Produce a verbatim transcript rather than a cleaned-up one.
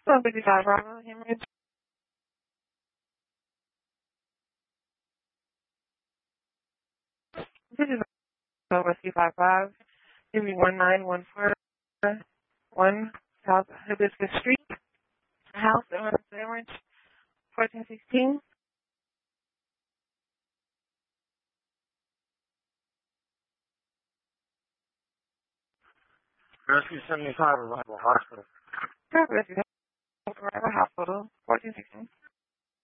one fifty-five Bravo, Hemorrhage. This is over C five five. Give me one nine one four one South Hibiscus Street. House, Hemorrhage, fourteen sixteen. Rescue seventy-five, Arrival Hospital. Rescue Arrival Hospital, fourteen sixteen.